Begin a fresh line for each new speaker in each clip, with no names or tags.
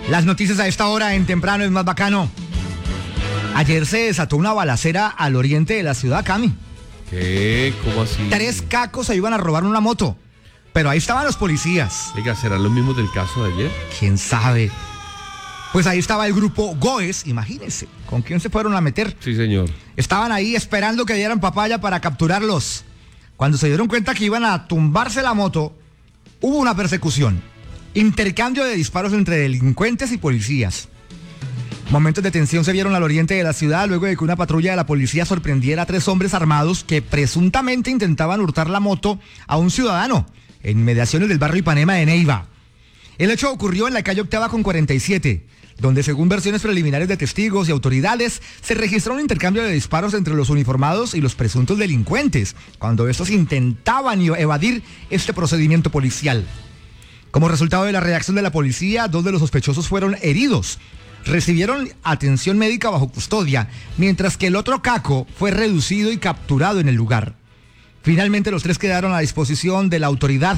Las noticias a esta hora en Temprano es más bacano. Ayer se desató una balacera al oriente de la ciudad, Cami.
¿Qué? ¿Cómo así?
3 cacos se iban a robar una moto, pero ahí estaban los policías.
Oiga, ¿serán los mismos del caso de ayer?
¿Quién sabe? Pues ahí estaba el grupo Goes, imagínense, ¿con quién se fueron a meter?
Sí, señor.
Estaban ahí esperando que dieran papaya para capturarlos. Cuando se dieron cuenta que iban a tumbarse la moto, hubo una persecución. Intercambio de disparos entre delincuentes y policías. Momentos de tensión se vieron al oriente de la ciudad luego de que una patrulla de la policía sorprendiera a 3 hombres armados que presuntamente intentaban hurtar la moto a un ciudadano en inmediaciones del barrio Ipanema de Neiva. El hecho ocurrió en la calle Octava con 47, donde según versiones preliminares de testigos y autoridades se registró un intercambio de disparos entre los uniformados y los presuntos delincuentes, cuando estos intentaban evadir este procedimiento policial. Como resultado de la reacción de la policía, 2 de los sospechosos fueron heridos. Recibieron atención médica bajo custodia, mientras que el otro caco fue reducido y capturado en el lugar. Finalmente los 3 quedaron a disposición de la autoridad.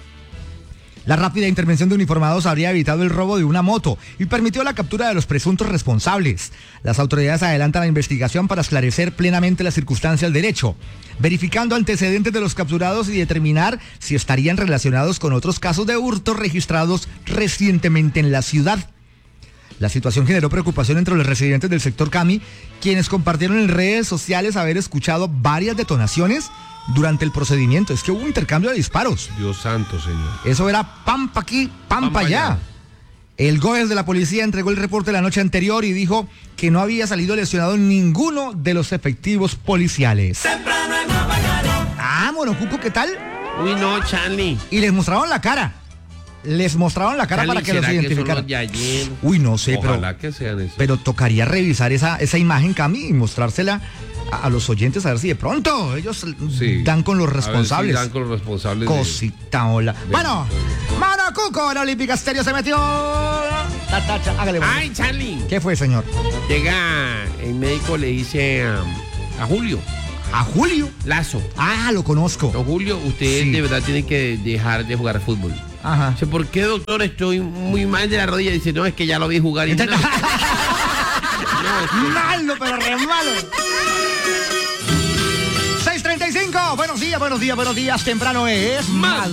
La rápida intervención de uniformados habría evitado el robo de una moto y permitió la captura de los presuntos responsables. Las autoridades adelantan la investigación para esclarecer plenamente las circunstancias del hecho, verificando antecedentes de los capturados y determinar si estarían relacionados con otros casos de hurto registrados recientemente en la ciudad. La situación generó preocupación entre los residentes del sector Cami, quienes compartieron en redes sociales haber escuchado varias detonaciones durante el procedimiento. Es que hubo un intercambio de disparos.
Dios santo, señor.
Eso era pam pa' aquí, pam pa' allá. El GOES de la policía entregó el reporte la noche anterior y dijo que no había salido lesionado ninguno de los efectivos policiales. Ah, Monocuco, ¿qué tal?
Uy, no, Charlie.
Y les mostraron la cara.
Charlie,
para que los
¿será
identificaran.
Que son los de ayer?
Uy, no sé,
Ojalá que sean eso.
pero tocaría revisar esa imagen, Cami, y mostrársela a los oyentes a ver si de pronto ellos dan con los responsables.
A ver si dan con los responsables.
Cosita, hola. Bueno, Monocuco en Olímpica Estéreo se metió. Hágale, bueno.
Ay, Charlie.
¿Qué fue, señor?
Llega el médico, le dice a Julio
¿A Julio?
Lazo.
Ah, lo conozco.
No, Julio, usted
Sí.
de verdad tiene que dejar de jugar fútbol.
Ajá.
Dice, ¿por qué, doctor? Estoy muy mal de la rodilla. Dice, no, es que ya lo vi jugar. Y no,
Malo, pero re malo. 6:35. Buenos días. Temprano es más